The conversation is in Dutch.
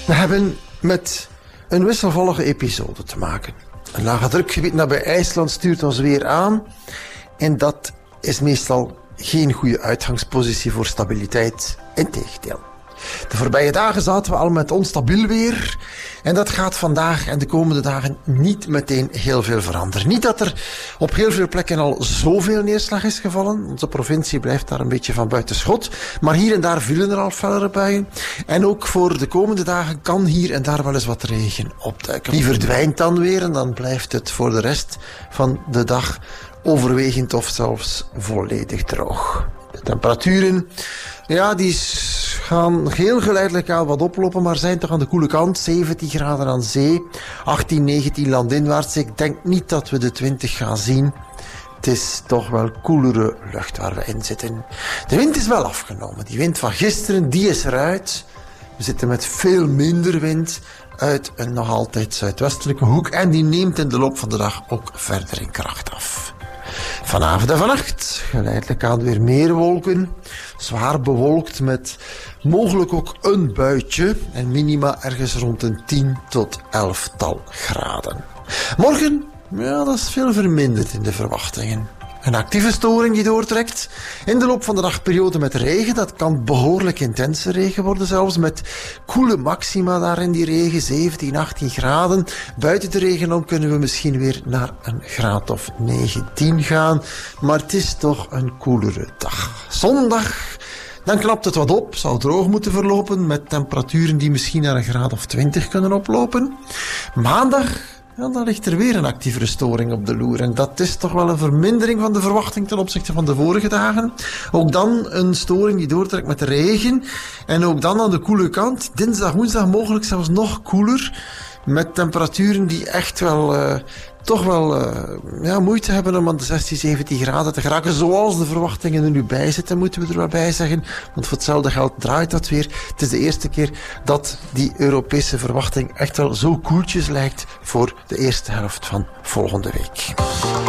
We hebben met een wisselvallige episode te maken. Een lage drukgebied nabij IJsland stuurt ons weer aan. En dat is meestal geen goede uitgangspositie voor stabiliteit. Integendeel. De voorbije dagen zaten we al met onstabiel weer. En dat gaat vandaag en de komende dagen niet meteen heel veel veranderen. Niet dat er op heel veel plekken al zoveel neerslag is gevallen. Onze provincie blijft daar een beetje van buiten schot. Maar hier en daar vielen er al fellere buien. En ook voor de komende dagen kan hier en daar wel eens wat regen opduiken. Die verdwijnt dan weer en dan blijft het voor de rest van de dag overwegend of zelfs volledig droog. De temperaturen, ja, die gaan heel geleidelijk aan wat oplopen, maar zijn toch aan de koele kant. 17 graden aan zee, 18, 19 landinwaarts. Ik denk niet dat we de 20 gaan zien. Het is toch wel koelere lucht waar we in zitten. De wind is wel afgenomen. Die wind van gisteren, die is eruit. We zitten met veel minder wind uit een nog altijd zuidwestelijke hoek. En die neemt in de loop van de dag ook verder in kracht af. Vanavond en vannacht geleidelijk aan weer meer wolken. Zwaar bewolkt met mogelijk ook een buitje. En minima ergens rond een 10 tot 11-tal graden. Morgen, ja, dat is veel verminderd in de verwachtingen. Een actieve storing die doortrekt. In de loop van de dagperiode met regen. Dat kan behoorlijk intense regen worden zelfs. Met koele maxima daar in die regen. 17, 18 graden. Buiten de regen om kunnen we misschien weer naar een graad of 19 gaan. Maar het is toch een koelere dag. Zondag, dan knapt het wat op. Zal droog moeten verlopen. Met temperaturen die misschien naar een graad of 20 kunnen oplopen. Maandag, ja, dan ligt er weer een actievere storing op de loer. En dat is toch wel een vermindering van de verwachting ten opzichte van de vorige dagen. Ook dan een storing die doortrekt met de regen. En ook dan aan de koele kant. Dinsdag, woensdag mogelijk zelfs nog koeler. Met temperaturen die echt wel toch wel moeite hebben om aan de 16, 17 graden te geraken. Zoals de verwachtingen er nu bij zitten, moeten we er wel bij zeggen. Want voor hetzelfde geld draait dat weer. Het is de eerste keer dat die Europese verwachting echt wel zo koeltjes lijkt voor de eerste helft van volgende week.